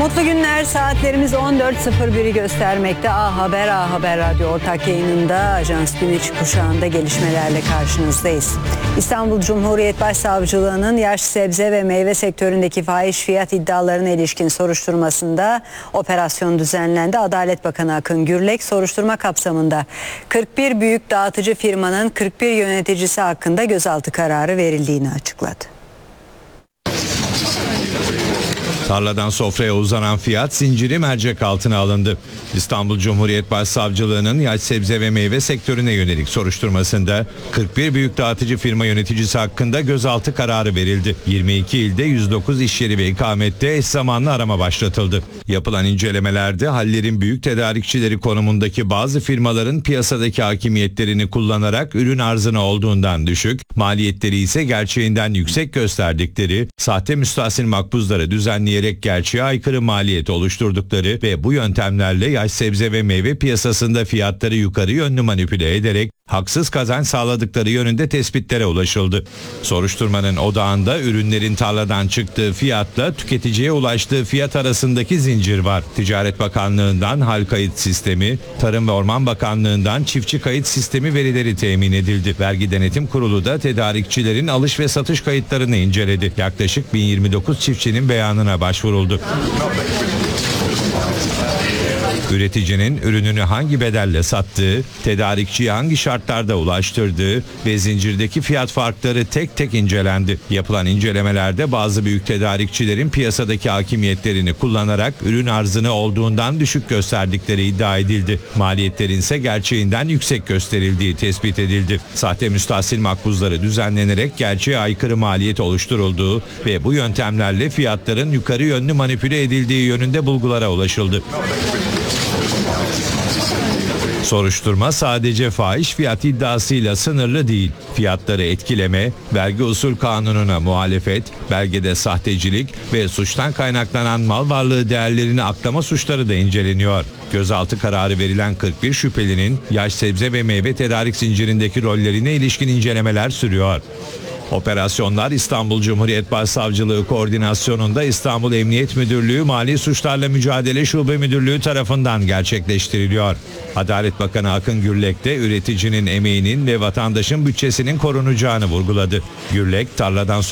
Mutlu günler, saatlerimiz 14.01'i göstermekte. A Haber Radyo ortak yayınında Ajans Güneş kuşağında gelişmelerle karşınızdayız. İstanbul Cumhuriyet Başsavcılığı'nın yaş sebze ve meyve sektöründeki fahiş fiyat iddialarına ilişkin soruşturmasında operasyon düzenlendi. Adalet Bakanı Akın Gürlek soruşturma kapsamında 41 büyük dağıtıcı firmanın 41 yöneticisi hakkında gözaltı kararı verildiğini açıkladı. Tarladan sofraya uzanan fiyat zinciri mercek altına alındı. İstanbul Cumhuriyet Başsavcılığı'nın yaş sebze ve meyve sektörüne yönelik soruşturmasında 41 büyük dağıtıcı firma yöneticisi hakkında gözaltı kararı verildi. 22 ilde 109 iş yeri ve ikamette eş zamanlı arama başlatıldı. Yapılan incelemelerde hallerin büyük tedarikçileri konumundaki bazı firmaların piyasadaki hakimiyetlerini kullanarak ürün arzını olduğundan düşük, maliyetleri ise gerçeğinden yüksek gösterdikleri, sahte müstahsil makbuzları düzenleyerek gerçeğe aykırı maliyet oluşturdukları ve bu yöntemlerle yaş sebze ve meyve piyasasında fiyatları yukarı yönlü manipüle ederek haksız kazanç sağladıkları yönünde tespitlere ulaşıldı. Soruşturmanın odağında ürünlerin tarladan çıktığı fiyatla tüketiciye ulaştığı fiyat arasındaki zincir var. Ticaret Bakanlığı'ndan hal kayıt sistemi, Tarım ve Orman Bakanlığı'ndan çiftçi kayıt sistemi verileri temin edildi. Vergi Denetim Kurulu da tedarikçilerin alış ve satış kayıtlarını inceledi. Yaklaşık 1029 çiftçinin beyanına başvuruldu. Üreticinin ürününü hangi bedelle sattığı, tedarikçiye hangi şartlarda ulaştırdığı ve zincirdeki fiyat farkları tek tek incelendi. Yapılan incelemelerde bazı büyük tedarikçilerin piyasadaki hakimiyetlerini kullanarak ürün arzını olduğundan düşük gösterdikleri iddia edildi. Maliyetlerin ise gerçeğinden yüksek gösterildiği tespit edildi. Sahte müstahsil makbuzları düzenlenerek gerçeğe aykırı maliyet oluşturulduğu ve bu yöntemlerle fiyatların yukarı yönlü manipüle edildiği yönünde bulgulara ulaşıldı. Soruşturma sadece fahiş fiyat iddiasıyla sınırlı değil. Fiyatları etkileme, vergi usul kanununa muhalefet, belgede sahtecilik ve suçtan kaynaklanan mal varlığı değerlerini aklama suçları da inceleniyor. Gözaltı kararı verilen 41 şüphelinin yaş sebze ve meyve tedarik zincirindeki rollerine ilişkin incelemeler sürüyor. Operasyonlar İstanbul Cumhuriyet Başsavcılığı koordinasyonunda İstanbul Emniyet Müdürlüğü Mali Suçlarla Mücadele Şube Müdürlüğü tarafından gerçekleştiriliyor. Adalet Bakanı Akın Gürlek de üreticinin emeğinin ve vatandaşın bütçesinin korunacağını vurguladı. Gürlek, tarladan